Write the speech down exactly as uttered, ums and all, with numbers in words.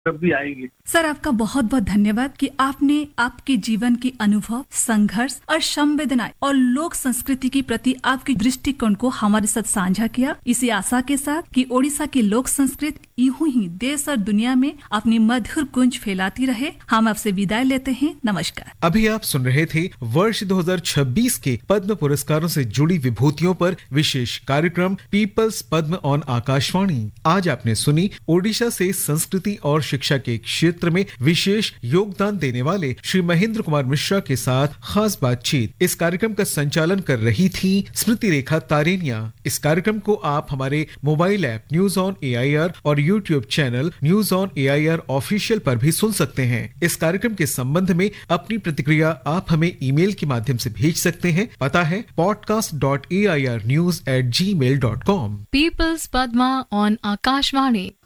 जब भी आएंगे। सर, आपका बहुत बहुत धन्यवाद कि आपने आपके जीवन के अनुभव, संघर्ष और संवेदनाएं और लोक संस्कृति के प्रति आपके दृष्टिकोण को हमारे साथ साझा किया। इसी आशा के साथ कि ओडिशा की लोक संस्कृति यूं ही देश और दुनिया में अपनी मधुर गूंज फैलाती रहे। हम आपसे विदाई लेते हैं। नमस्कार। अभी आप सुन रहे थे वर्ष दो हज़ार छब्बीस के पद्म पुरस्कारों से जुड़ी विभूतियों पर विशेष कार्यक्रम पीपल्स पद्म ऑन आकाशवाणी। आज आपने सुनी ओडिशा से संस्कृति और शिक्षा के क्षेत्र में विशेष योगदान देने वाले श्री महेंद्र कुमार मिश्रा के साथ खास बातचीत। इस कार्यक्रम का संचालन कर रही थी स्मृति रेखा तारेनिया। इस कार्यक्रम को आप हमारे mobile app news on AIR और YouTube channel news on AIR official पर भी सुन सकते हैं। इस कार्यक्रम के संबंध में अपनी प्रतिक्रिया आप हमें ईमेल के माध्यम से भेज सकते हैं। पता है podcast dot A I R news at ji mail dot com. Peoples Padma on Akashvani.